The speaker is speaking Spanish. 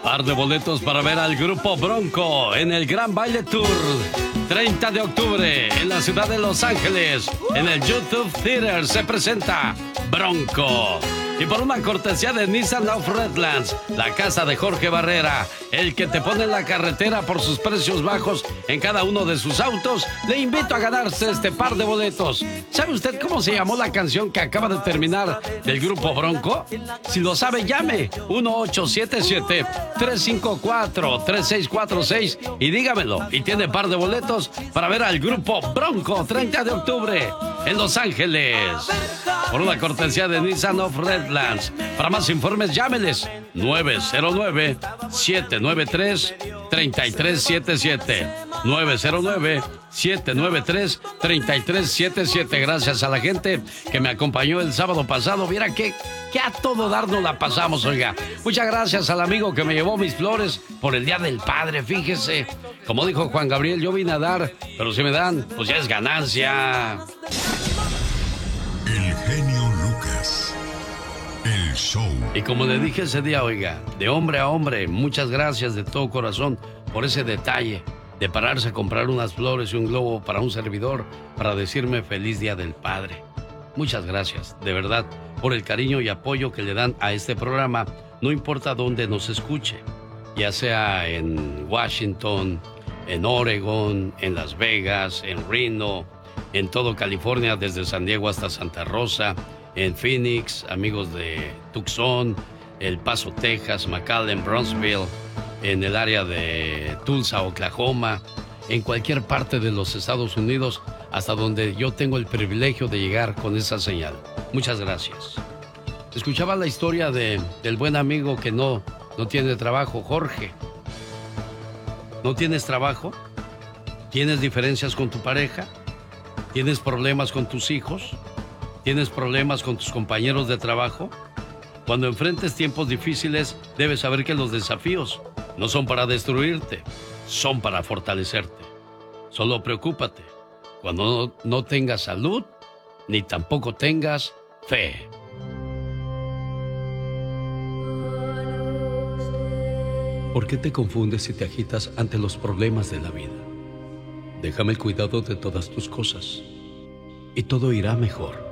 Par de boletos para ver al grupo Bronco en el Gran Baile Tour. 30 de octubre en la ciudad de Los Ángeles. En el YouTube Theater se presenta Bronco. Y por una cortesía de Nissan of Redlands, la casa de Jorge Barrera, el que te pone en la carretera por sus precios bajos en cada uno de sus autos, le invito a ganarse este par de boletos. ¿Sabe usted cómo se llamó la canción que acaba de terminar del grupo Bronco? Si lo sabe, llame 1877-354-3646 y dígamelo. Y tiene par de boletos para ver al grupo Bronco 30 de octubre en Los Ángeles. Por una cortesía de Nissan of Redlands. Para más informes, llámeles 909-793-3377. 909-793-3377. Gracias a la gente que me acompañó el sábado pasado. Mira que a todo dar nos la pasamos, oiga. Muchas gracias al amigo que me llevó mis flores por el Día del Padre, fíjese. Como dijo Juan Gabriel, yo vine a dar, pero si me dan, pues ya es ganancia. El genio Lucas. El show. Y como le dije ese día, oiga, de hombre a hombre, muchas gracias de todo corazón por ese detalle de pararse a comprar unas flores y un globo para un servidor para decirme feliz Día del Padre. Muchas gracias, de verdad, por el cariño y apoyo que le dan a este programa, no importa dónde nos escuche, ya sea en Washington, en Oregon, en Las Vegas, en Reno, en todo California, desde San Diego hasta Santa Rosa, en Phoenix, amigos de Tucson, El Paso, Texas, McAllen, Brownsville, en el área de Tulsa, Oklahoma, en cualquier parte de los Estados Unidos, hasta donde yo tengo el privilegio de llegar con esa señal. Muchas gracias. Escuchaba la historia del buen amigo que no tiene trabajo, Jorge. ¿No tienes trabajo? ¿Tienes diferencias con tu pareja? ¿Tienes problemas con tus hijos? ¿Tienes problemas con tus compañeros de trabajo? Cuando enfrentes tiempos difíciles, debes saber que los desafíos no son para destruirte, son para fortalecerte. Solo preocúpate cuando no tengas salud, ni tampoco tengas fe. ¿Por qué te confundes y te agitas ante los problemas de la vida? Déjame el cuidado de todas tus cosas y todo irá mejor.